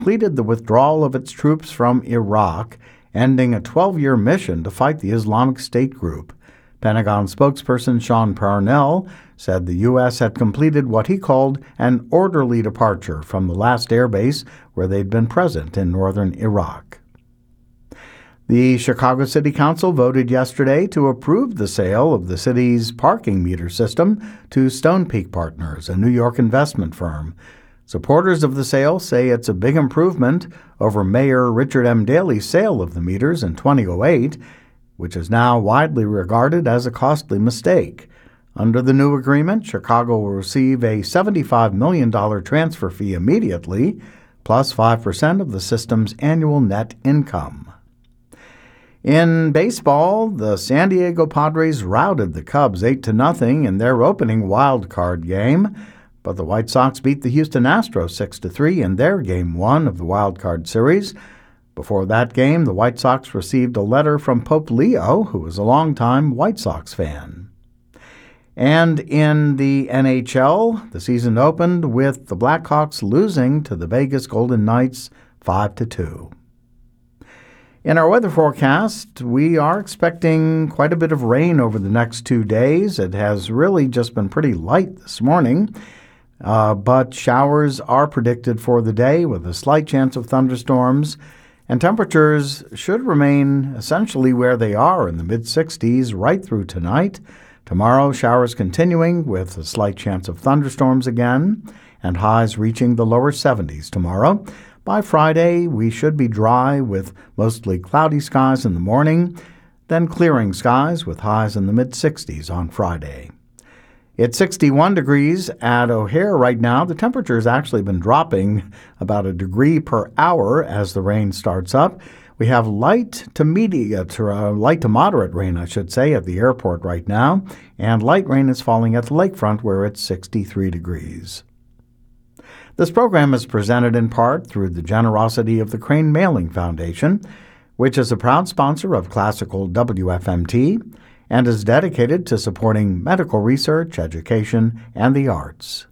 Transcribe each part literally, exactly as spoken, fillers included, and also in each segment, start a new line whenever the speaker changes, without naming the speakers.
completed the withdrawal of its troops from Iraq, ending a twelve-year mission to fight the Islamic State group. Pentagon spokesperson Sean Parnell said the U S had completed what he called an orderly departure from the last airbase where they'd been present in northern Iraq. The Chicago City Council voted yesterday to approve the sale of the city's parking meter system to Stonepeak Partners, a New York investment firm. Supporters of the sale say it's a big improvement over Mayor Richard M. Daley's sale of the meters in two thousand eight, which is now widely regarded as a costly mistake. Under the new agreement, Chicago will receive a seventy-five million dollars transfer fee immediately, plus five percent of the system's annual net income. In baseball, the San Diego Padres routed the Cubs eight to nothing in their opening wild card game, but the White Sox beat the Houston Astros six to three in their game one of the wild card series. Before that game, the White Sox received a letter from Pope Leo, who was a longtime White Sox fan. And in the N H L, the season opened with the Blackhawks losing to the Vegas Golden Knights five to two. In our weather forecast, we are expecting quite a bit of rain over the next two days. It has really just been pretty light this morning, uh, but showers are predicted for the day with a slight chance of thunderstorms, and temperatures should remain essentially where they are in the mid sixties right through tonight. Tomorrow, showers continuing with a slight chance of thunderstorms again, and highs reaching the lower seventies tomorrow. By Friday, we should be dry with mostly cloudy skies in the morning, then clearing skies with highs in the mid sixties on Friday. It's sixty-one degrees at O'Hare right now. The temperature has actually been dropping about a degree per hour as the rain starts up. We have light to medium, uh, light to moderate rain, I should say, at the airport right now, and light rain is falling at the lakefront where it's sixty-three degrees. This program is presented in part through the generosity of the Crane Mailing Foundation, which is a proud sponsor of Classical W F M T and is dedicated to supporting medical research, education, and the arts.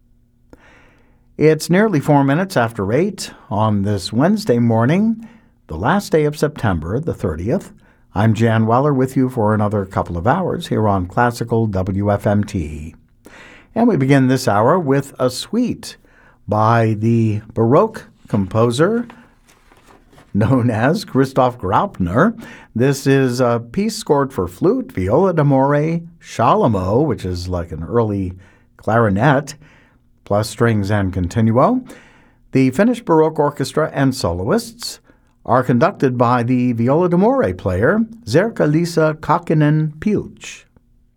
It's nearly four minutes after eight on this Wednesday morning, the last day of September, the thirtieth. I'm Jan Weller with you for another couple of hours here on Classical W F M T. And we begin this hour with a suite by the Baroque composer known as Christoph Graupner. This is a piece scored for flute, viola d'amore, scialamo, which is like an early clarinet, plus strings and continuo. The Finnish Baroque Orchestra and soloists are conducted by the viola d'amore player Zerkka-Liisa Kakinen-Pilch.